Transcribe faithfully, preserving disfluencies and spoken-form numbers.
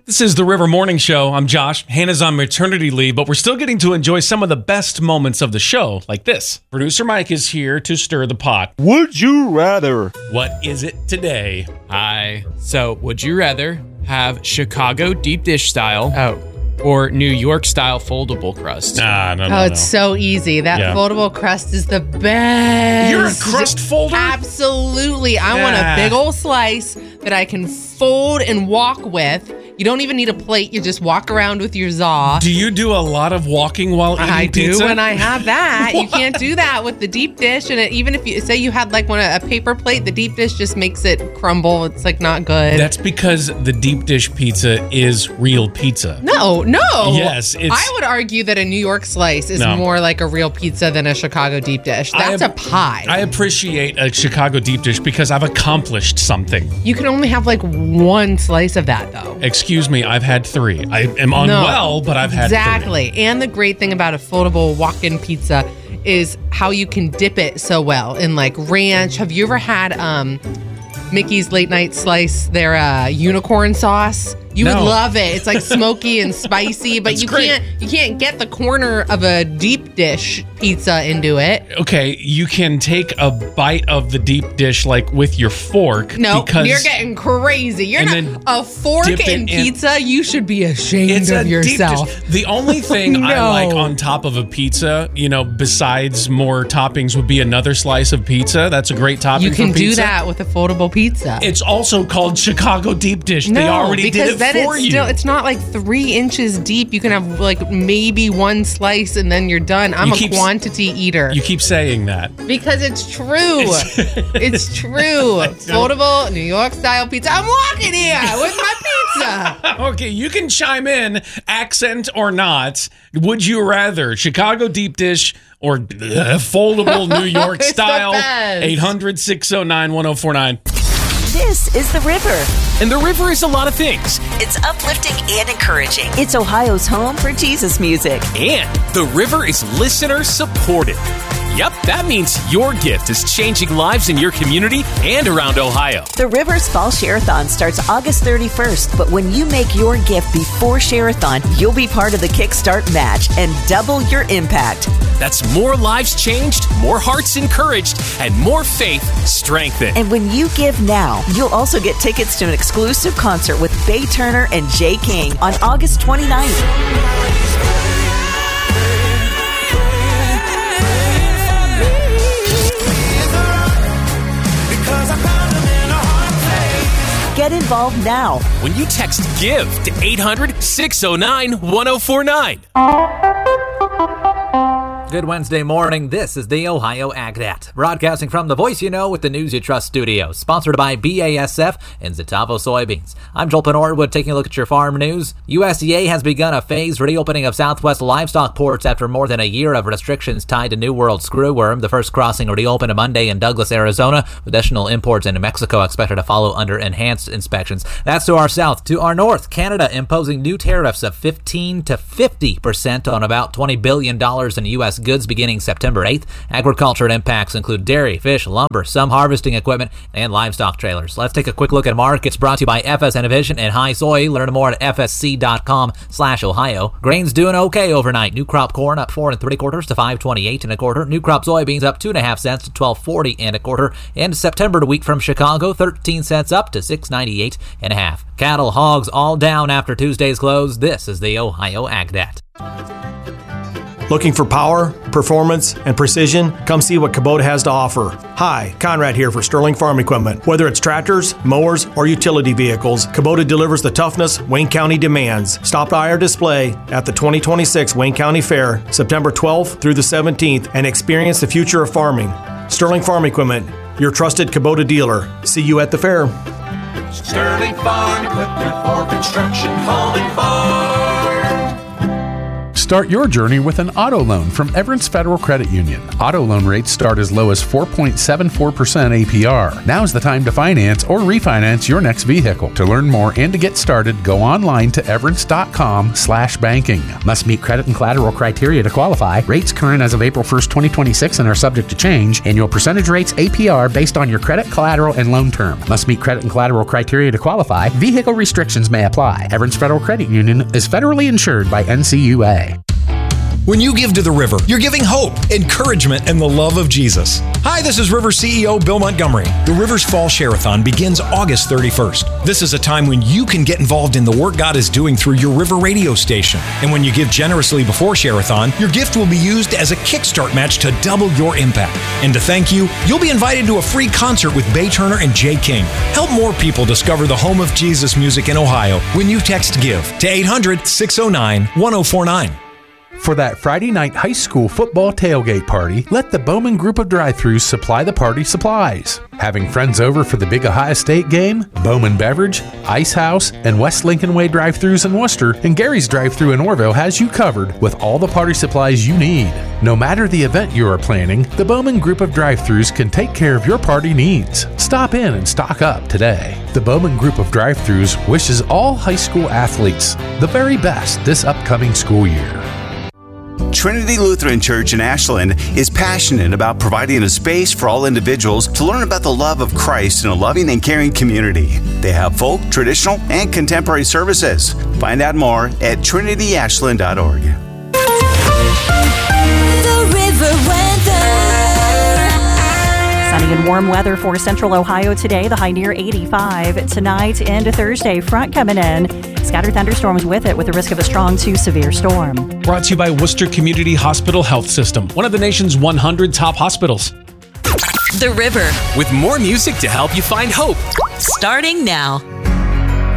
This is the River Morning Show. I'm Josh. Hannah's on maternity leave, but we're still getting to enjoy some of the best moments of the show, like this. Producer Mike is here to stir the pot. Would you rather? What is it today? Hi. So, would you rather have Chicago deep dish style oh. or New York style foldable crust? Nah, no, no, Oh, no. it's so easy. That Yeah. foldable crust is the best. You're a crust folder? Absolutely. I want Nah. a big old slice that I can fold and walk with. You don't even need a plate. You just walk around with your Zaw. Do you do a lot of walking while eating I pizza? do when I have that. You can't do that with the deep dish. And it, even if you say you had like one a paper plate, the deep dish just makes it crumble. It's like not good. That's because the deep dish pizza is real pizza. No, no. Yes, it's- I would argue that a New York slice is No. more like a real pizza than a Chicago deep dish. That's I, a pie. I appreciate a Chicago deep dish because I've accomplished something. You can only have like one slice of that, though. Excuse me, I've had three. I am unwell, No, but I've had exactly. And the great thing about a foldable walk-in pizza is how you can dip it so well in like ranch. Have you ever had um, Mickey's Late Night Slice, their uh, unicorn sauce? You No. would love it. It's like smoky and spicy, but That's you great. can't you can't get the corner of a deep dish pizza into it. Okay, you can take a bite of the deep dish like with your fork. No, because you're getting crazy. You're And not then a fork dip it in in- pizza. You should be ashamed it's of a yourself. deep dish. The only thing I No. like on top of a pizza, you know, besides more toppings, would be another slice of pizza. That's a great topping You can for do pizza. that with a foldable pizza. It's also called Chicago deep dish. no, they already because did it then for it's you. still it's not like three inches deep. You can have like maybe one slice and then you're done. I'm You a keep s- quantity eater. you keep saying that. because it's true. It's true. Foldable New York style pizza. I'm walking here with my pizza. Okay, you can chime in, accent or not. Would you rather Chicago deep dish or uh, foldable New York It's the style? best. eight hundred, six oh nine, one oh four nine. This is The River. And the river is a lot of things. It's uplifting and encouraging. It's Ohio's home for Jesus music. And the river is listener supported. Yep, that means your gift is changing lives in your community and around Ohio. The River's Fall Share-a-thon starts August thirty-first, but when you make your gift before Share-a-thon, you'll be part of the Kickstart match and double your impact. That's more lives changed, more hearts encouraged, and more faith strengthened. And when you give now, you'll also get tickets to an exclusive concert with Bay Turner and Jay King on August twenty-ninth. Get involved now. When you text GIVE to eight hundred, six oh nine, one oh four nine. Good Wednesday morning. This is the Ohio AgNet, broadcasting from the Voice You Know with the News You Trust studio, sponsored by B A S F and Zetavo Soybeans. I'm Joel Penorwood taking a look at your farm news. U S D A has begun a phased reopening of Southwest livestock ports after more than a year of restrictions tied to New World screwworm. The first crossing reopened Monday in Douglas, Arizona, with additional imports into Mexico expected to follow under enhanced inspections. That's to our south. To our north, Canada imposing new tariffs of fifteen to fifty percent on about twenty billion dollars in U S goods beginning September eighth. Agriculture impacts include dairy, fish, lumber, some harvesting equipment, and livestock trailers. Let's take a quick look at markets brought to you by F S Innovation and High Soy. Learn more at f s c dot com slash Ohio. Grains doing okay overnight. New crop corn up four and three quarters to five twenty-eight and a quarter. New crop soybeans up two and a half cents to twelve forty and a quarter. And September wheat from Chicago, thirteen cents up to six ninety-eight and a half. Cattle, hogs all down after Tuesday's close. This is the Ohio AgNet. Looking for power, performance, and precision? Come see what Kubota has to offer. Hi, Conrad here for Sterling Farm Equipment. Whether it's tractors, mowers, or utility vehicles, Kubota delivers the toughness Wayne County demands. Stop by our display at the twenty twenty-six Wayne County Fair, September twelfth through the seventeenth, and experience the future of farming. Sterling Farm Equipment, your trusted Kubota dealer. See you at the fair. Sterling Farm Equipment for construction, home and farm. Start your journey with an auto loan from Everence Federal Credit Union. Auto loan rates start as low as four point seven four percent A P R. Now's the time to finance or refinance your next vehicle. To learn more and to get started, go online to everence.com slash banking. Must meet credit and collateral criteria to qualify. Rates current as of April first, twenty twenty-six and are subject to change. Annual percentage rates A P R based on your credit, collateral, and loan term. Must meet credit and collateral criteria to qualify. Vehicle restrictions may apply. Everence Federal Credit Union is federally insured by N C U A. When you give to the River, you're giving hope, encouragement, and the love of Jesus. Hi, this is River C E O Bill Montgomery. The River's Fall Share-a-thon begins August thirty-first. This is a time when you can get involved in the work God is doing through your River radio station. And when you give generously before Share-a-thon, your gift will be used as a kickstart match to double your impact. And to thank you, you'll be invited to a free concert with Bay Turner and Jay King. Help more people discover the home of Jesus music in Ohio when you text GIVE to eight hundred, six oh nine, one oh four nine. For that Friday night high school football tailgate party, let the Bowman Group of Drive-Thrus supply the party supplies. Having friends over for the big Ohio State game? Bowman Beverage, Ice House, and West Lincoln Way Drive-Thrus in Worcester and Gary's Drive-Thru in Orville has you covered with all the party supplies you need. No matter the event you are planning, the Bowman Group of Drive-Thrus can take care of your party needs. Stop in and stock up today. The Bowman Group of Drive-Thrus wishes all high school athletes the very best this upcoming school year. Trinity Lutheran Church in Ashland is passionate about providing a space for all individuals to learn about the love of Christ in a loving and caring community. They have folk, traditional, and contemporary services. Find out more at trinity ashland dot org. The River Weather. Sunny and warm weather for central Ohio today, the high near eighty-five. Tonight into Thursday, front coming in. Scattered thunderstorms with it, with the risk of a strong to severe storm. Brought to you by Worcester Community Hospital Health System, one of the nation's one hundred top hospitals. The River. With more music to help you find hope. Starting now.